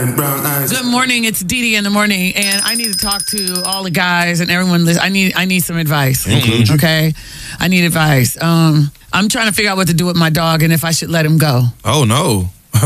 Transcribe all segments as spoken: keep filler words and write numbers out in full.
Good morning. It's Dee Dee in the morning, and I need to talk to all the guys and everyone. I need I need some advice. Mm-hmm. Okay, I need advice. Um, I'm trying to figure out what to do with my dog and if I should let him go. Oh no.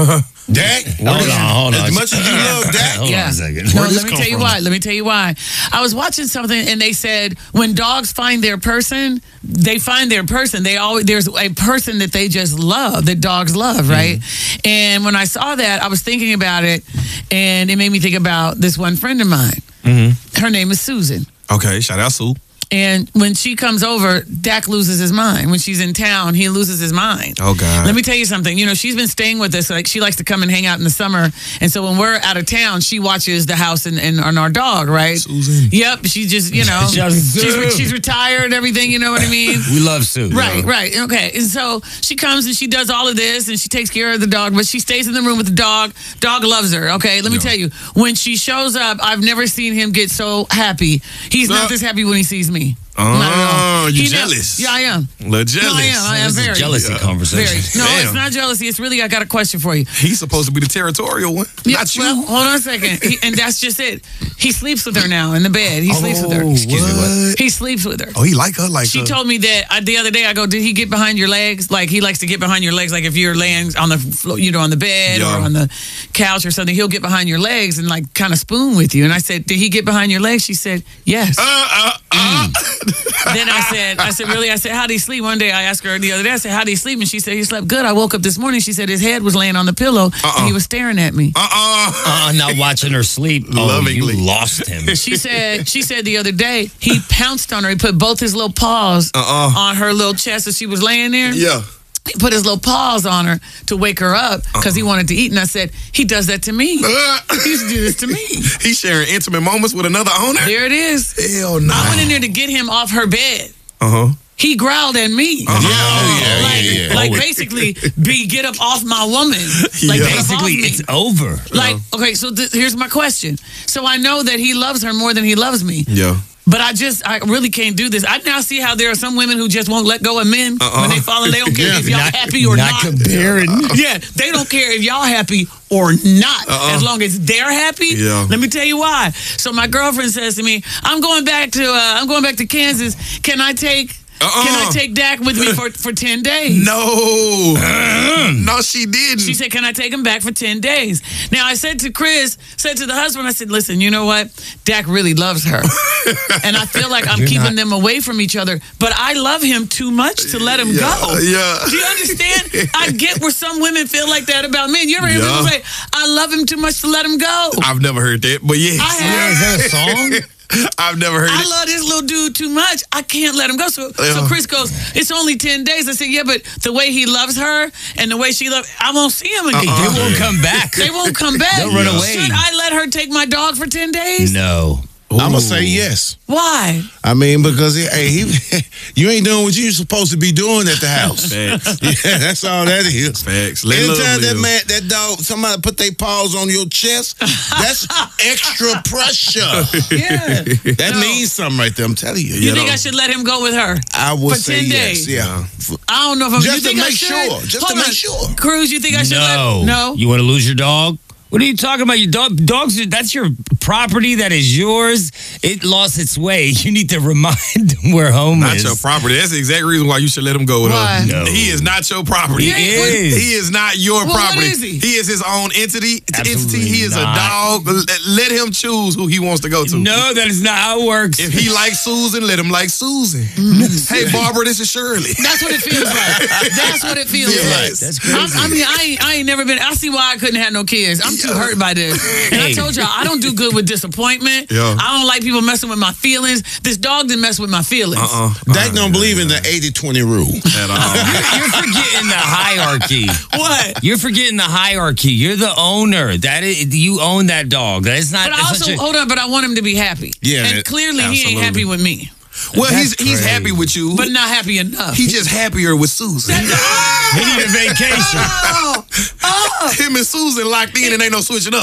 Dak? Hold on, hold on. As much as you love Dak. Hold yeah. on a second. No, Where'd this let me come tell you from? why. Let me tell you why. I was watching something and they said when dogs find their person, they find their person. They always there's a person that they just love, that dogs love, right? Mm-hmm. And when I saw that, I was thinking about it, and it made me think about this one friend of mine. Mm-hmm. Her name is Susan. Okay, shout out Sue. And when she comes over, Dak loses his mind. When she's in town, he loses his mind. Oh, God. Let me tell you something. You know, she's been staying with us. Like, she likes to come and hang out in the summer. And so when we're out of town, she watches the house and, and, and our dog, right? Susan. Yep. She just, you know, Just she's, Sue. she's retired and everything. You know what I mean? We love Sue. Right, yo. right. Okay. And so she comes and she does all of this and she takes care of the dog, but she stays in the room with the dog. Dog loves her. Okay. Let me Yeah. tell you, when she shows up, I've never seen him get so happy. He's not Uh, this happy when he sees me. Oh, Not at all. you He never- jealous? Yeah, I am. A little jealous. No, I am. I am This is a very. jealousy Yeah. conversation. Very. No, Damn. it's not jealousy. It's really, I got a question for you. He's supposed to be the territorial one, Yeah, not you. well, hold on a second. He, and that's just it. He sleeps with her now in the bed. He sleeps with her. Oh, Excuse me, what? He sleeps with her. Oh, he like her like She her. told me that uh, the other day. I go, did he get behind your legs? Like he likes to get behind your legs. Like if you're laying on the, flo- you know, on the bed Yeah. or on the couch or something, he'll get behind your legs and like kind of spoon with you. And I said, did he get behind your legs? She said, yes. Uh, uh, uh. Then I said, I said, really? I said, how did he sleep? One day I asked her the other day. I said, how did he sleep? And she said, he slept good. I woke up this morning. She said his head was laying on the pillow Uh-uh. and he was staring at me. Uh-uh. Uh, not watching her sleep. Oh, Lovingly. you lost him. She said, she said the other day he pounced on her. He put both his little paws Uh-uh. on her little chest as she was laying there. Yeah. He put his little paws on her to wake her up because he wanted to eat. And I said, he does that to me. Uh, He used to do this to me. He's sharing intimate moments with another owner? There it is. Hell no. I went in there to get him off her bed. Uh-huh. He growled at me. Uh-huh. yeah, like, yeah, yeah. like Oh, basically, be get up off my woman. Like Yeah. get up off Basically, me. it's over. Like, okay, so th- here's my question. So I know that he loves her more than he loves me. Yeah. But I just, I really can't do this. I now see how there are some women who just won't let go of men Uh-uh. when they fall in. They don't care Yeah, if y'all not- happy or not not. comparing. Yeah, they don't care if y'all happy or not, Uh-uh. as long as they're happy. Yeah. Let me tell you why. So my girlfriend says to me, "I'm going back to, uh, I'm going back to Kansas. Can I take, Uh-uh. can I take Dak with me for for ten days?" No. No, she didn't. She said, "Can I take him back for ten days?" Now, I said to Chris, said to the husband, I said, "Listen, you know what? Dak really loves her. And I feel like I'm You're keeping not- them away from each other, but I love him too much to let him yeah, go." Yeah. Do you understand? I get where some women feel like that about men. You ever hear Yeah. people say, "I love him too much to let him go"? I've never heard that, but yes. I have. Yeah, is that a song? I've never heard I it. love this little dude too much. I can't let him go. So, so Yeah. Chris goes, "It's only ten days." I said, "Yeah, but the way he loves her and the way she loves, I won't see him again. Uh-uh. They won't come back. They won't come back. They'll run away. Should I let her take my dog for ten days? No. I'm gonna say yes. Why? I mean, because he, hey, he, you ain't doing what you supposed to be doing at the house. Facts. Yeah, that's all that is. Facts. Let Anytime love that live. man, that dog, somebody put their paws on your chest, that's extra pressure. Yeah. That No. means something right there. I'm telling you. You You think know. I should let him go with her? I would for say ten yes. days? Yeah. I don't know if I'm. Just you to think I make should? sure. Just to Hold make on. sure. Cruz, you think I should No. let? No. You want to lose your dog? What are you talking about? Your dog, dogs, are- that's your property. That is yours. It lost its way. You need to remind them where home Not is. your property. That's the exact reason why you should let him go with Why? her. No. He is not your property. He Yeah, is. He is not your Well, what property. is he? is his own entity. Absolutely entity. He is not. a dog. Let, let him choose who he wants to go to. No, that is not how it works. If he likes Susan, let him like Susan. Hey, Barbara, this is Shirley. That's what it feels like. That's what it feels Yeah. like. That's I'm, crazy. I mean, I ain't, I ain't never been. I see why I couldn't have no kids. I'm too hurt by this. And I Hey. told y'all, I don't do good with disappointment. Yeah. I don't like people messing with my feelings. This dog didn't mess with my feelings. Uh-uh. Dak don't believe in the eighty twenty rule. At all. You're forgetting the hierarchy. What? You're forgetting the hierarchy. You're the owner. That is, you own that dog. That is not. But I it's also, such a- hold on, but I want him to be happy. Yeah, And that- clearly he absolutely. ain't happy with me. Well, he's That's he's crazy. happy with you, But not happy enough. he's just happier with Susan. He need a vacation. Oh, oh. Him and Susan locked in and ain't no switching up. He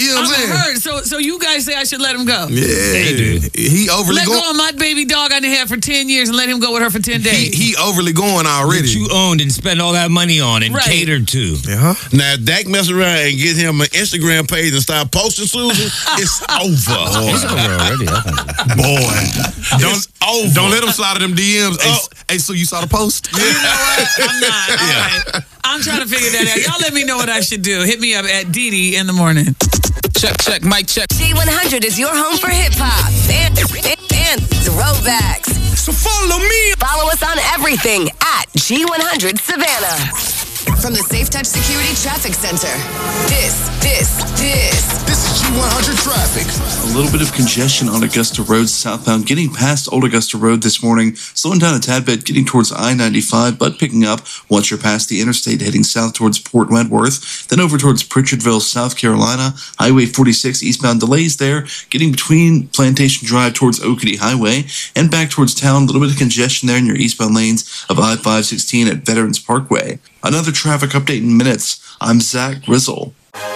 You know what I'm saying? I'm hurt. So, so you guys say I should let him go? Yeah, They do. he overly Let going. go of my baby dog I done had for ten years and let him go with her for ten He, days. he overly going already. That you owned and spent all that money on and Right. catered to. Yeah. Now, if Dak mess around and get him an Instagram page and start posting Susan, it's over. It's over already. Boy, don't It's over. don't let him slide in them D Ms. Hey, Oh. s- hey, so you saw the post? You know what? I'm not. All right. I'm trying to figure that out. Y'all let me know what I should do. Hit me up at Dee Dee in the morning. Check, check, mic check. G one hundred is your home for hip hop and, and, and throwbacks. So follow me. Follow us on everything at G one hundred Savannah. From the Safe Touch Security Traffic Center. This, this, this. This is G one hundred traffic. A little bit of congestion on Augusta Road southbound, getting past Old Augusta Road this morning, slowing down a tad bit, getting towards I ninety-five, but picking up once you're past the interstate, heading south towards Port Wentworth, then over towards Pritchardville, South Carolina. Highway forty-six eastbound delays there, getting between Plantation Drive towards Oakity Highway, and back towards town. A little bit of congestion there in your eastbound lanes of I five sixteen at Veterans Parkway. Another traffic update in minutes. I'm Zach Grizzle.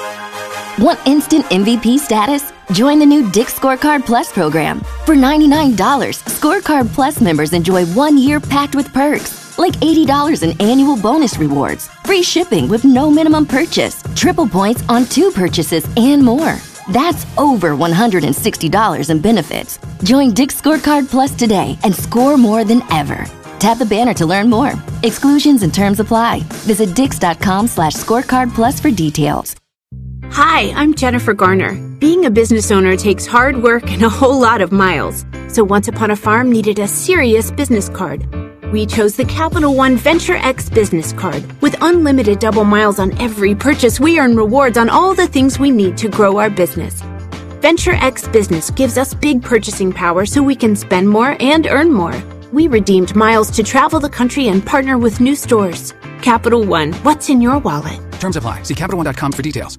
Want instant M V P status? Join the new Dick's Scorecard Plus program. For ninety-nine dollars, Scorecard Plus members enjoy one year packed with perks, like eighty dollars in annual bonus rewards, free shipping with no minimum purchase, triple points on two purchases, and more. That's over one hundred sixty dollars in benefits. Join Dick's Scorecard Plus today and score more than ever. Tap the banner to learn more. Exclusions and terms apply. Visit dix.com slash scorecard plus for details. Hi, I'm Jennifer Garner. Being a business owner takes hard work and a whole lot of miles. So Once Upon a Farm needed a serious business card. We chose the Capital One Venture X business card. With unlimited double miles on every purchase, we earn rewards on all the things we need to grow our business. Venture X Business gives us big purchasing power so we can spend more and earn more. We redeemed miles to travel the country and partner with new stores. Capital One, what's in your wallet? Terms apply. See Capital One dot com for details.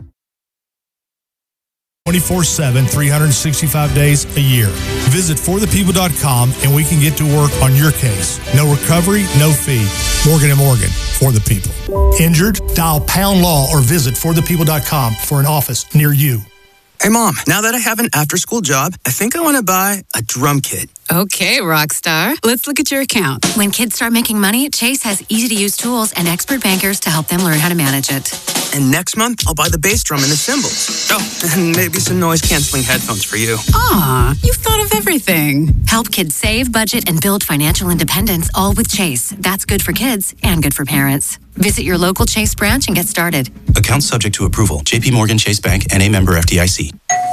twenty-four seven, three hundred sixty-five days a year. Visit for the people dot com and we can get to work on your case. No recovery, no fee. Morgan and Morgan, for the people. Injured? Dial pound law or visit for the people dot com for an office near you. Hey, Mom, now that I have an after-school job, I think I want to buy a drum kit. Okay, rock star. Let's look at your account. When kids start making money, Chase has easy-to-use tools and expert bankers to help them learn how to manage it. And next month, I'll buy the bass drum and the cymbals. Oh, and maybe some noise-canceling headphones for you. Aw, you've thought of everything. Help kids save, budget, and build financial independence, all with Chase. That's good for kids and good for parents. Visit your local Chase branch and get started. Account subject to approval. J P Morgan Chase Bank, N A member F D I C.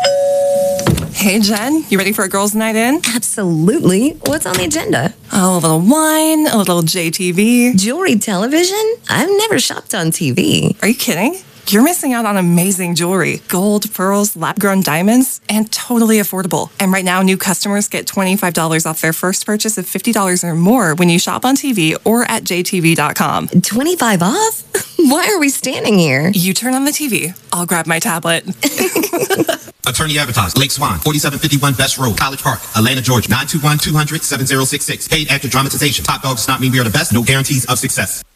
Hey, Jen, you ready for a girls' night in? Absolutely. What's on the agenda? Oh, a little wine, a little J T V. Jewelry television? I've never shopped on T V. Are you kidding? You're missing out on amazing jewelry. Gold, pearls, lab-grown diamonds, and totally affordable. And right now, new customers get twenty-five dollars off their first purchase of fifty dollars or more when you shop on T V or at J T V dot com. twenty-five off? Why are we standing here? You turn on the T V. I'll grab my tablet. Attorney advertised. Lake Swan, forty-seven fifty-one Best Road, College Park, Atlanta, Georgia. nine two one, two hundred, seven oh six six. Paid after dramatization. Top dogs does not mean we are the best. No guarantees of success.